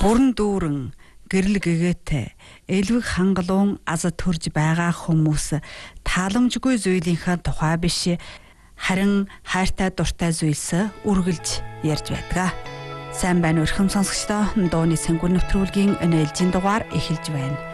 Бүрэн дүүрэн гэрэл гэгээтэй элвэг хангалуун аз төрж байгаа хүмүүс тааламжгүй зүйлийнхээ тухай биш харин хайртай дуртай зүйлс үргэлж ярьж байдаг. Сайн байна уу өрхөм сонсогчдоо, дууны сэнгүр нэвтрүүлгийн өнөөлжийн дугаар эхэлж байна.